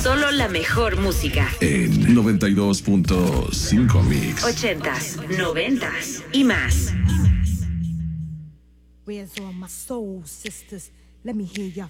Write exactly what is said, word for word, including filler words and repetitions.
Solo la mejor música. En noventa y dos punto cinco Mix. Ochentas, noventas y más. Where's all my soul sisters? Let me hear ya.